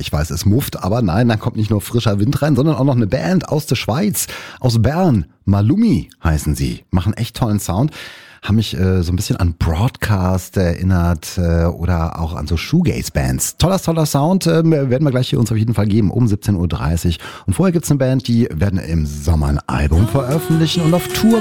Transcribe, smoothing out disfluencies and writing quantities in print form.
ich weiß, es mufft, aber nein, da kommt nicht nur frischer Wind rein, sondern auch noch eine Band aus der Schweiz, aus Bern. Malumi heißen sie, machen echt tollen Sound. Haben mich so ein bisschen an Broadcast erinnert oder auch an so Shoegaze-Bands. Toller Sound, werden wir gleich hier uns auf jeden Fall geben um 17.30 Uhr. Und vorher gibt's eine Band, die werden im Sommer ein Album veröffentlichen und auf Tour